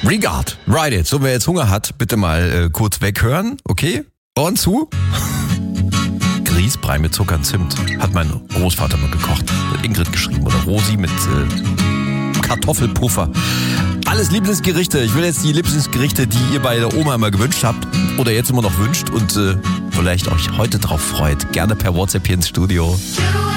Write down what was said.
Regard, ride it. So, wer jetzt Hunger hat, bitte mal kurz weghören, okay? Ohren zu. Grießbrei mit Zucker und Zimt hat mein Großvater mal gekocht. Ingrid geschrieben oder Rosi mit Kartoffelpuffer. Alles Lieblingsgerichte. Ich will jetzt die Lieblingsgerichte, die ihr bei der Oma immer gewünscht habt oder jetzt immer noch wünscht und vielleicht euch heute drauf freut. Gerne per WhatsApp hier ins Studio.